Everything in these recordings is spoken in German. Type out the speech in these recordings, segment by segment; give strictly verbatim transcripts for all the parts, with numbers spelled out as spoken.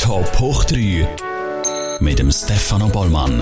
Top hoch drei mit dem Stefano Bollmann.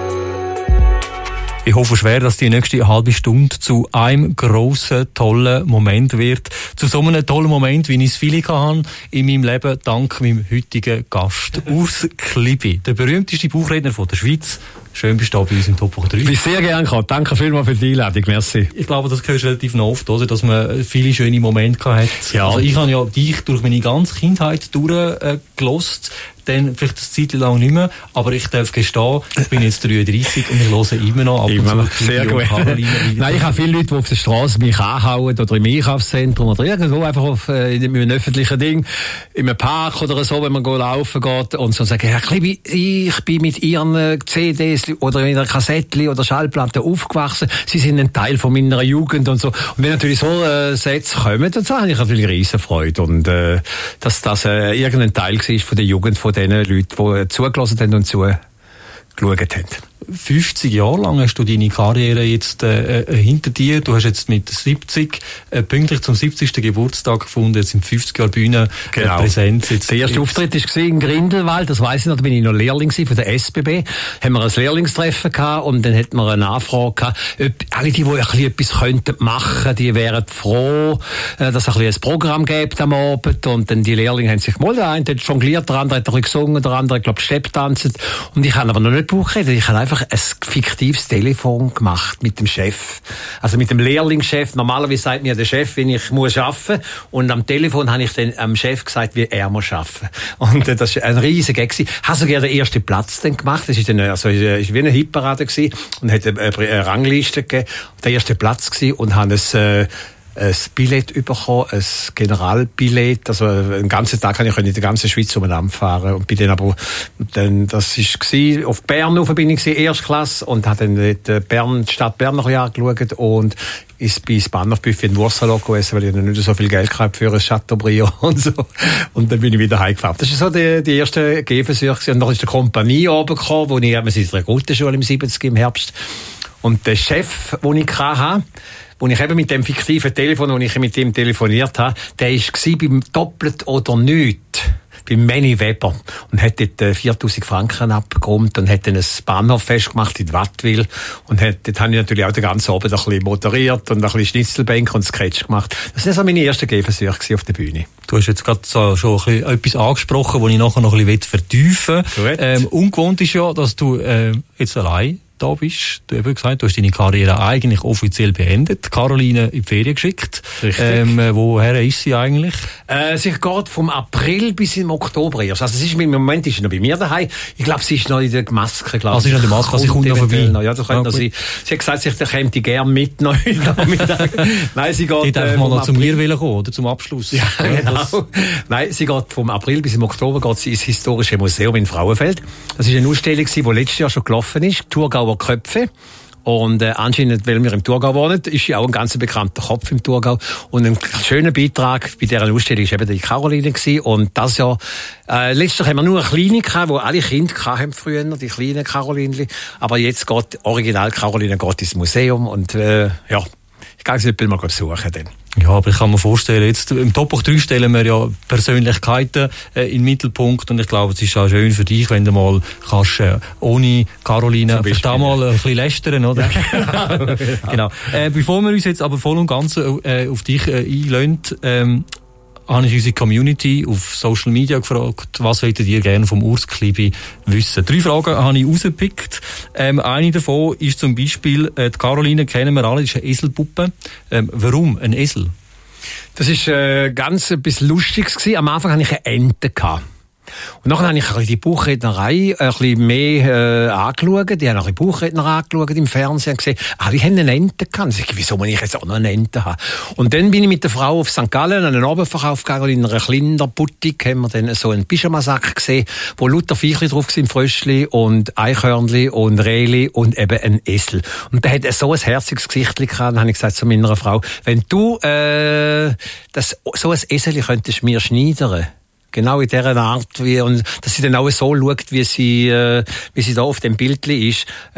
Ich hoffe schwer, dass die nächste halbe Stunde zu einem grossen, tollen Moment wird. Zu so einem tollen Moment, wie ich es viele hatte in meinem Leben, dank meinem heutigen Gast Urs Klibi, der berühmteste Buchredner von der Schweiz. Schön bist du da bei uns im Top hoch drei. Ich bin sehr gerne gekommen. Danke vielmals für die Einladung. Merci. Ich glaube, das gehört relativ noch oft, oder? Dass man viele schöne Momente hatte. Ja. Also ich habe ja dich durch meine ganze Kindheit durchgelost. Dann vielleicht eine Zeit lang nicht mehr, aber ich darf gestehen, ich bin jetzt dreiunddreissig und ich höre immer noch ab und immer zu. Sehr gut. Nein, ich habe viele Leute, die auf der Straße mich anhauen oder im Einkaufszentrum oder irgendwo einfach auf, äh, in einem öffentlichen Ding, in einem Park oder so, wenn man laufen geht und so sagen, Herr Klibi, ich bin mit Ihren C Ds oder mit einer Kassettchen oder Schallplatte aufgewachsen, Sie sind ein Teil von meiner Jugend und so. Und wenn natürlich so äh, Sätze kommen, dann habe ich natürlich riesen Freude und äh, dass das äh, irgendein Teil war von der Jugend von den Leuten, die zugelassen haben und zugeschaut haben. fünfzig Jahre lang hast du deine Karriere jetzt äh, hinter dir. Du hast jetzt mit siebzig, äh, pünktlich zum siebzigsten Geburtstag gefunden, jetzt sind fünfzig Jahre Bühne genau. äh, Präsenz. Jetzt, der erste jetzt. Auftritt war in Grindelwald, das weiss ich noch, da bin ich noch Lehrling von der S B B. Haben wir ein Lehrlingstreffen gehabt und dann hatten wir eine Nachfrage gehabt, ob alle die, die ein bisschen etwas könnten machen, die wären froh, dass es ein, ein Programm gibt am Abend und dann die Lehrlinge haben sich mal, der eine hat jongliert, der andere hat ein bisschen gesungen, der andere hat, glaube ich, Stepp tanzt und ich habe aber noch nicht Buch geredet, ich habe einfach ein fiktives Telefon gemacht mit dem Chef. Also mit dem Lehrlingschef. Normalerweise sagt mir der Chef, wenn ich muss arbeiten. Und am Telefon habe ich dann am Chef gesagt, wie er muss arbeiten. Und äh, das war ein riesiger Gag. Ich habe sogar den ersten Platz dann gemacht. Das ist dann, also, ist wie eine Hitparade gewesen. Und hat eine, eine Rangliste gegeben. Der erste Platz gewesen und habe es, äh, ein Billett bekommen, ein Generalbillett, also einen ganzen Tag kann ich in der ganzen Schweiz umeinander fahren und bin dann aber, dann, das war auf Bern auf bin ich Erstklasse und habe dann die Bern, die Stadt Bern noch ein Jahr angeschaut und ist bei Bahnhofbuffet in Wurzeln gewesen, weil ich dann nicht so viel Geld gehabt für ein Chateaubriand und so. Und dann bin ich wieder heimgefahren. Das ist so die, die erste Gehversuche. Und dann ist die Kompanie oben gekommen, wo ich, wir sind in der Grundschule im siebzig im Herbst. Und der Chef, den ich hatte, wo ich eben mit dem fiktiven Telefon, wo ich mit ihm telefoniert habe, der war beim Doppelt oder Nichts, beim Manny Weber. Und hat dort viertausend Franken abgeräumt und hat dann ein Bahnhoffest gemacht in Wattwil. Und hat, dort habe ich natürlich auch den ganzen Abend ein bisschen moderiert und ein bisschen Schnitzelbank und Sketch gemacht. Das waren so meine ersten Gehversuche auf der Bühne. Du hast jetzt gerade so schon ein bisschen etwas angesprochen, das ich nachher noch ein bisschen vertiefen will. Ähm, ungewohnt ist ja, dass du äh, jetzt allein da bist. Du hast eben gesagt, du hast deine Karriere eigentlich offiziell beendet. Caroline in die Ferien geschickt. Richtig. Ähm, woher ist sie eigentlich? Äh, sie geht vom April bis im Oktober erst. Also, es ist, im Moment ist sie noch bei mir daheim. Ich glaube, sie ist noch in der Maske, glaube ich. Ah, sie ist noch in der Maske, sie kommt noch vorbei. Noch. Ja, das könnte ja, sie, sie hat gesagt, sie käme die gerne mit noch heute Nachmittag. Nein, sie geht, die darf äh, mal noch zu mir kommen, oder? Zum Abschluss. Ja, ja, genau. Nein, sie geht vom April bis im Oktober geht sie ins Historische Museum in Frauenfeld. Das ist eine Ausstellung, die letztes Jahr schon gelaufen ist. Thurgauer Köpfe. Und äh, anscheinend, weil wir im Thurgau wohnen, ist sie auch ein ganz bekannter Kopf im Thurgau. Und ein schöner Beitrag bei dieser Ausstellung war eben die Caroline gewesen. Und das Jahr, äh, letztes Jahr haben wir nur eine kleine gehabt, wo alle Kinder hatten früher, die kleinen Carolinchen. Aber jetzt geht Original Caroline geht ins Museum und äh, ja, ich kann sie mal besuchen dann. Ja, aber ich kann mir vorstellen, jetzt im Top hoch drei stellen wir ja Persönlichkeiten äh, in den Mittelpunkt und ich glaube, es ist auch schön für dich, wenn du mal kannst, äh, ohne Caroline vielleicht auch mal ein bisschen lästern, oder? Ja. Genau. Äh, bevor wir uns jetzt aber voll und ganz äh, auf dich äh, einlösen, ähm, habe ich unsere Community auf Social Media gefragt, was wolltet ihr gerne vom Urs Klibi wissen? Drei Fragen habe ich rausgepickt. Ähm, eine davon ist zum Beispiel, äh, die Caroline kennen wir alle, das ist eine Eselpuppe. Ähm, warum ein Esel? Das ist äh, ganz etwas Lustiges gewesen. Am Anfang hatte ich eine Ente gehabt. Und nachher habe ich die Buchrednerei ein bisschen mehr äh, angeschaut. Die haben auch die Buchredner angeschaut im Fernsehen und gesehen, ah, die haben eine Ente gehabt. Ich, wieso muss ich jetzt auch noch eine Ente haben? Und dann bin ich mit der Frau auf Sankt Gallen an einen Abendverkauf gegangen. In einer Klinderboutique haben wir dann so einen Pyjamasack gesehen, wo lauter Viechli drauf sind, Fröschli und Eichhörnli und Rehli und eben ein Esel. Und der hat so ein herziges Gesicht gehabt. Dann habe ich gesagt zu meiner Frau, wenn du äh, das, so ein Esel könntest mir schneidern, genau in dieser Art, wie, und dass sie dann auch so schaut, wie sie, äh, wie sie da auf dem Bildli ist,